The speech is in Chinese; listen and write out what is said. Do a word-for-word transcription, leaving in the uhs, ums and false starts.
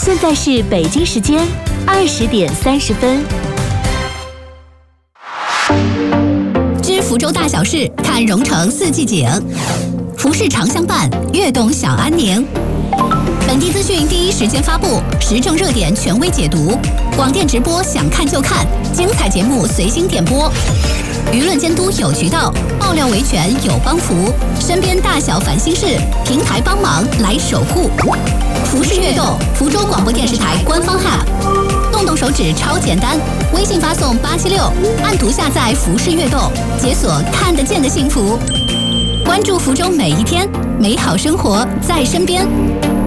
现在是北京时间二十点三十分。 知福州大小事，看蓉城四季景。服饰常相伴，悦动小安宁。本地资讯第一时间发布，时政热点权威解读，广电直播想看就看，精彩节目随心点播。舆论监督有渠道，爆料维权有帮扶，身边大小烦心事，平台帮忙来守护。服饰悦动，福州广播电视台官方 App， 动动手指超简单，微信发送八七六，按图下载服饰悦动，解锁看得见的幸福。关注福州每一天，美好生活在身边。